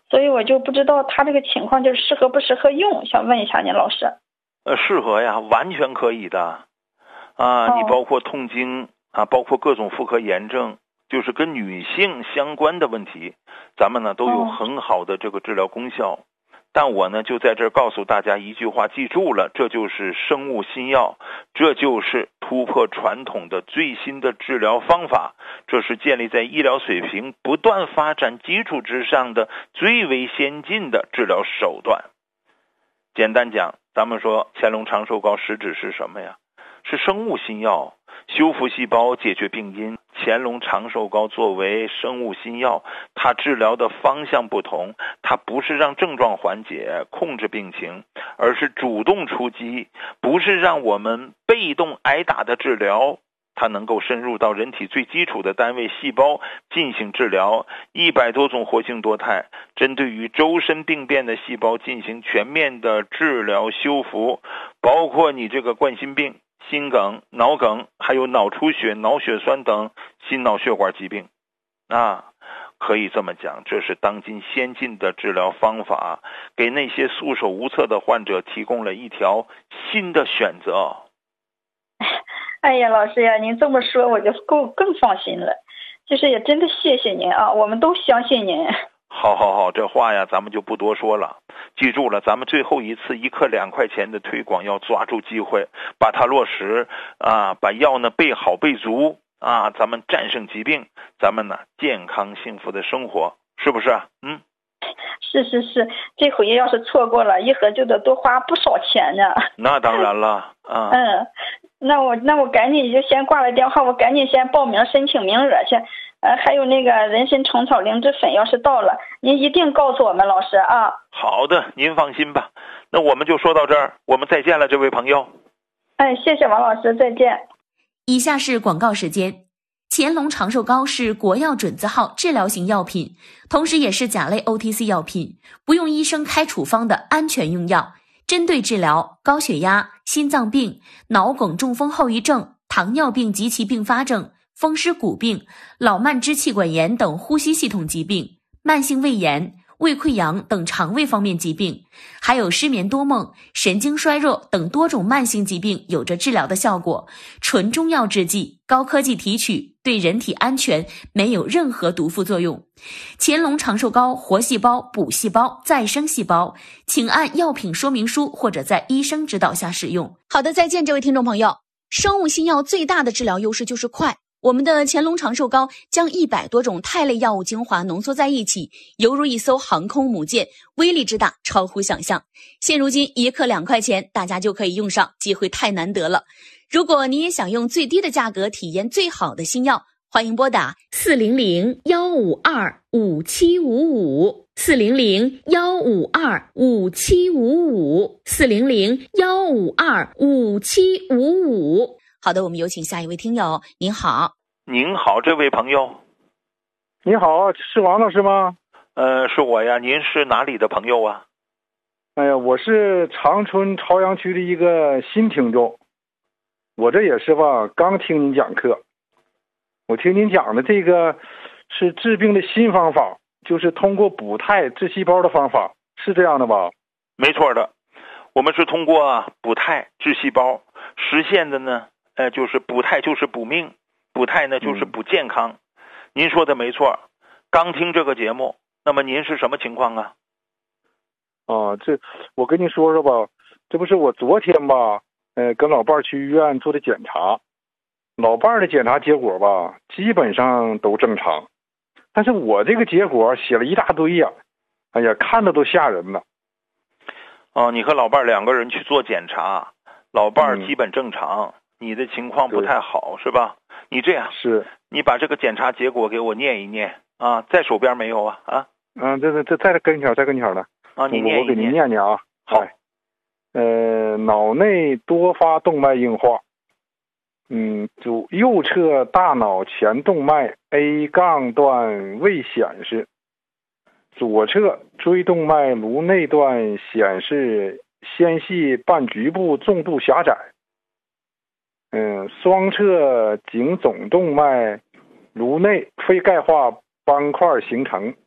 所以我就不知道他这个情况就是适合不适合用，想问一下您老师。 适合呀，完全可以的你包括痛经包括各种妇科炎症，就是跟女性相关的问题，咱们呢都有很好的这个治疗功效。但我呢就在这儿告诉大家一句话，记住了，这就是生物新药，这就是突破传统的最新的治疗方法，这是建立在医疗水平不断发展基础之上的最为先进的治疗手段。简单讲，咱们说乾隆长寿膏实质是什么呀？是生物新药，修复细胞，解决病因。乾隆长寿膏作为生物新药，它治疗的方向不同，它不是让症状缓解控制病情，而是主动出击，不是让我们被动挨打的治疗，它能够深入到人体最基础的单位细胞进行治疗，100多种活性多肽，针对于周身病变的细胞进行全面的治疗修复，包括你这个冠心病、心梗、脑梗，还有脑出血、脑血栓等心脑血管疾病可以这么讲，这是当今先进的治疗方法，给那些束手无策的患者提供了一条新的选择。 哎呀，老师呀，您这么说我就更放心了，就是也真的谢谢您啊，我们都相信您。 好，这话呀咱们就不多说了，记住了，咱们最后一次1克2块钱的推广要抓住机会，把它落实把药呢备好备足咱们战胜疾病，咱们呢健康幸福的生活，是不是是，这回要是错过了，一盒就得多花不少钱呢。 那当然了那我赶紧就先挂了电话，我赶紧先报名申请名额去。还有那个人参虫草灵芝粉要是到了，您一定告诉我们老师啊。 好的，您放心吧。那我们就说到这儿，我们再见了，这位朋友。 谢谢王老师，再见。 以下是广告时间。乾隆长寿膏是国药准字号治疗型药品，同时也是甲类 OTC 药品，不用医生开处方的安全用药，针对治疗高血压、心脏病、脑梗、中风后遗症、糖尿病及其并发症、风湿骨病、老慢支气管炎等呼吸系统疾病、慢性胃炎、胃溃疡等肠胃方面疾病，还有失眠多梦、神经衰弱等多种慢性疾病有着治疗的效果。纯中药制剂，高科技提取，对人体安全，没有任何毒副作用。乾隆长寿膏活细胞、补细胞、再生细胞，请按药品说明书或者在医生指导下使用。好的，再见，这位听众朋友。生物新药最大的治疗优势就是快。我们的乾隆长寿膏将100多种肽类药物精华浓缩在一起，犹如一艘航空母舰，威力之大超乎想象。现如今1克2块钱，大家就可以用上，机会太难得了。如果你也想用最低的价格体验最好的新药，欢迎拨打400-152-5755 400-152-5755 400-152-5755。好的，我们有请下一位听友。您好。 您好，这位朋友。 你好，是王老师吗？ 是我呀，您是哪里的朋友啊？ 哎呀，我是长春朝阳区的一个新听众，我这也是吧，刚听您讲课，我听您讲的这个是治病的新方法，就是通过补肽治细胞的方法，是这样的吧？ 没错的，我们是通过补肽治细胞实现的呢，就是补肽就是补命，补肽呢就是补健康。您说的没错，刚听这个节目，那么您是什么情况啊？ 这我跟你说说吧，这不是我昨天吧，跟老伴儿去医院做的检查，老伴儿的检查结果吧，基本上都正常，但是我这个结果写了一大堆呀，哎呀，看着都吓人了。 你和老伴儿2个人去做检查，老伴儿基本正常，你的情况不太好，是吧？你这样， 是你把这个检查结果给我念一念在手边没有啊？ 这在跟前，在跟前呢。 你念一念， 我给您念念啊。 好。 脑内多发动脉硬化，右侧大脑前动脉 A 杠段未显示，左侧椎动脉颅内段显示纤细半局部重度狭窄，双侧颈总动脉颅内非钙化斑块形成，